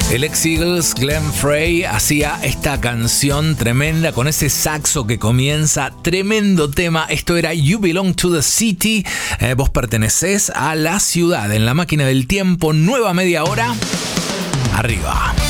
El ex Eagles Glenn Frey hacía esta canción tremenda con ese saxo que comienza, tremendo tema. Esto era You Belong to the City, vos pertenecés a la ciudad. En la máquina del tiempo, nueva media hora, arriba.